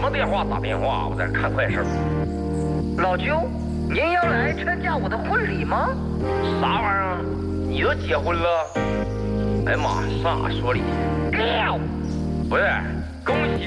么电话打电话？我在这看快事。 老舅，您要来参加我的婚礼吗？ 啥玩意儿？你都结婚了？哎呀妈，上哪说理去？不是，恭喜